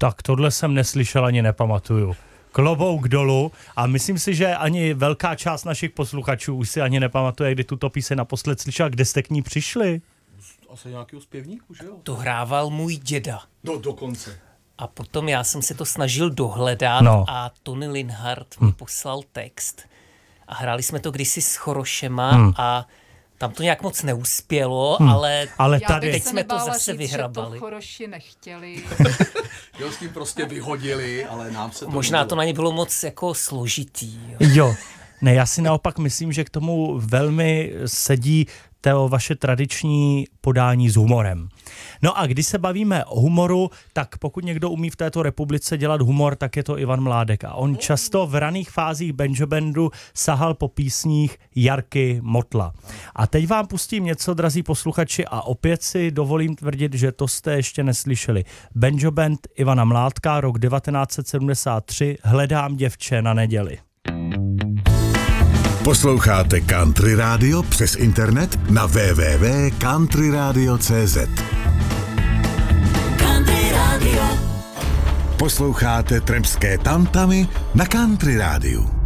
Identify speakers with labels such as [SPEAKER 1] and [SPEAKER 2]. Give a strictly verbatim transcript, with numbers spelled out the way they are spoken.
[SPEAKER 1] Tak tohle jsem neslyšel ani nepamatuju. Klobouk dolů a myslím si, že ani velká část našich posluchačů už si ani nepamatuje, kdy tuto píseň naposled slyšela, kde jste k ní přišli.
[SPEAKER 2] Asi nějakého zpěvníku, že jo?
[SPEAKER 3] To hrával můj děda.
[SPEAKER 2] No dokonce.
[SPEAKER 3] A potom já jsem se to snažil dohledat
[SPEAKER 1] no.
[SPEAKER 3] a Tony Linhart mi hm. poslal text. A hráli jsme to kdysi s Chorošema hm. a tam to nějak moc neuspělo, hmm. ale,
[SPEAKER 1] ale tady
[SPEAKER 3] teď jsme to zase
[SPEAKER 4] říct,
[SPEAKER 3] vyhrabali.
[SPEAKER 4] Že to Choroši nechtěli.
[SPEAKER 2] Jo, s tím prostě vyhodili, ale nám se to
[SPEAKER 3] Možná
[SPEAKER 2] nebylo.
[SPEAKER 3] to na ně bylo moc jako složitý. Jo.
[SPEAKER 1] jo. Ne, já si naopak myslím, že k tomu velmi sedí to vaše tradiční podání s humorem. No a když se bavíme o humoru, tak pokud někdo umí v této republice dělat humor, tak je to Ivan Mládek. A on často v raných fázích Banjo Bandu sahal po písních Jarky Motla. A teď vám pustím něco, drazí posluchači, a opět si dovolím tvrdit, že to jste ještě neslyšeli. Banjo Band Ivana Mládka, rok devatenáct set sedmdesát tři, Hledám děvče na neděli.
[SPEAKER 5] Posloucháte Country Radio přes internet na w w w tečka country radio tečka c z.
[SPEAKER 6] Country Radio.
[SPEAKER 5] Posloucháte Trampské tantamy na Country Rádiu.